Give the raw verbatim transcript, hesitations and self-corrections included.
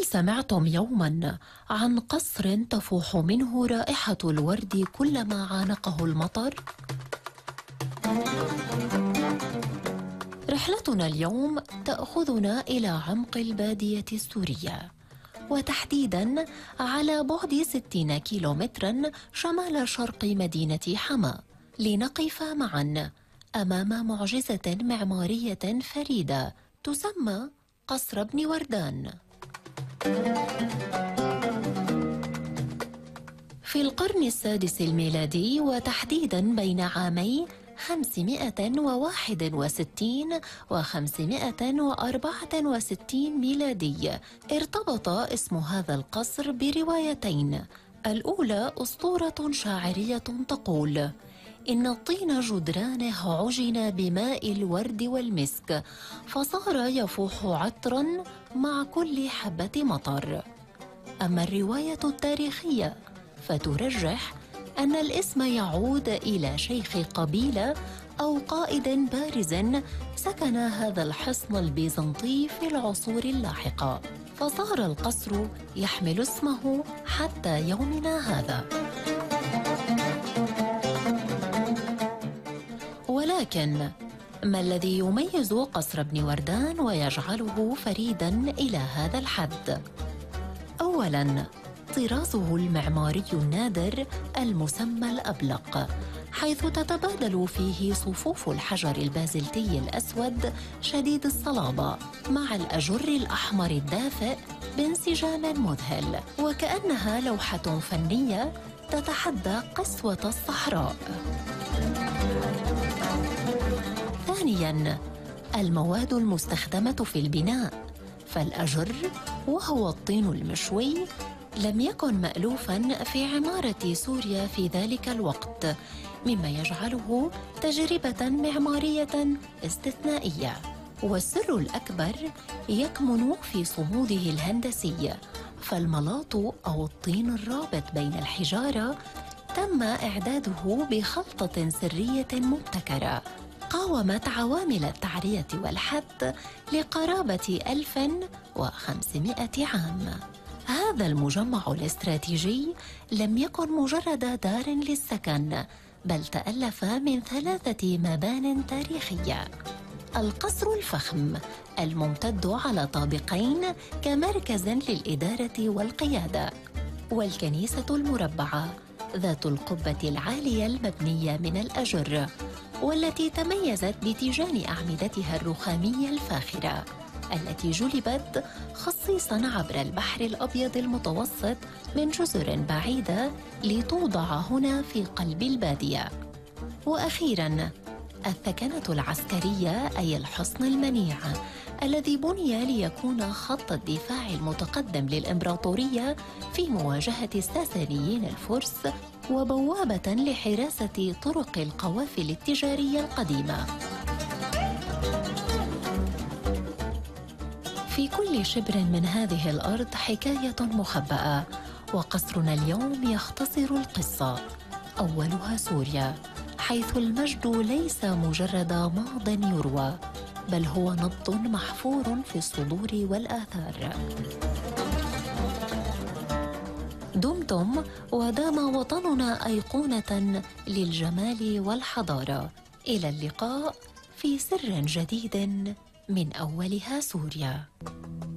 هل سمعتم يوما عن قصر تفوح منه رائحة الورد كلما عانقه المطر؟ رحلتنا اليوم تأخذنا إلى عمق البادية السورية، وتحديداً على بعد ستين كيلومتراً شمال شرق مدينة حما، لنقف معاً أمام معجزة معمارية فريدة تسمى قصر ابن وردان. في القرن السادس الميلادي، وتحديداً بين عامي خمسمائة وواحد وستين وخمسمائة وأربعة وستين ميلادي، ارتبط اسم هذا القصر بروايتين. الأولى أسطورة شاعرية تقول إن الطين جدرانه عجن بماء الورد والمسك، فصار يفوح عطراً مع كل حبة مطر. أما الرواية التاريخية فترجح أن الاسم يعود إلى شيخ قبيلة أو قائد بارز سكن هذا الحصن البيزنطي في العصور اللاحقة، فصار القصر يحمل اسمه حتى يومنا هذا. ولكن ما الذي يميز قصر ابن وردان ويجعله فريداً إلى هذا الحد؟ أولاً، طرازه المعماري النادر المسمى الأبلق، حيث تتبادل فيه صفوف الحجر البازلتي الأسود شديد الصلابة مع الأجر الأحمر الدافئ بانسجام مذهل، وكأنها لوحة فنية تتحدى قسوة الصحراء. ثانياً، المواد المستخدمة في البناء، فالأجر وهو الطين المشوي لم يكن مألوفاً في عمارة سوريا في ذلك الوقت، مما يجعله تجربة معمارية استثنائية. والسر الأكبر يكمن في صموده الهندسي، فالملاط أو الطين الرابط بين الحجارة تم إعداده بخلطة سرية مبتكرة قاومت عوامل التعرية والحد لقرابة ألف وخمسمائة عام. هذا المجمع الاستراتيجي لم يكن مجرد دار للسكن، بل تألف من ثلاثة مبان تاريخية: القصر الفخم الممتد على طابقين كمركز للإدارة والقيادة، والكنيسة المربعة ذات القبة العالية المبنية من الأجر، والتي تميزت بتيجان أعمدتها الرخامية الفاخرة التي جلبت خصيصاً عبر البحر الأبيض المتوسط من جزر بعيدة لتوضع هنا في قلب البادية. وأخيراً، الثكنة العسكرية، أي الحصن المنيع الذي بني ليكون خط الدفاع المتقدم للإمبراطورية في مواجهة الساسانيين الفرس، وبوابة لحراسة طرق القوافل التجارية القديمة. في كل شبر من هذه الأرض حكاية مخبأة، وقصرنا اليوم يختصر القصة. أولها سوريا، حيث المجد ليس مجرد ماضٍ يروى، بل هو نبض محفور في الصدور والآثار. دمتم ودام وطننا أيقونة للجمال والحضارة. إلى اللقاء في سر جديد من أولها سوريا.